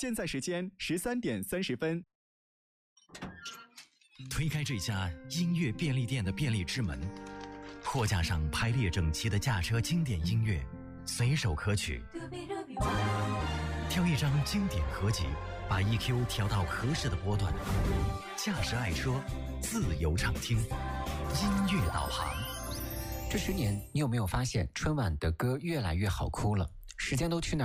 现在时间13点30分。 推开这家音乐便利店的便利之门，货架上排列整齐的驾车经典音乐，随手可取。挑一张经典合集，把 EQ 调到合适的波段。驾驶爱车，自由畅听，音乐导航。 这10年，你有没有发现春晚的歌越来越好哭了？时间都去哪儿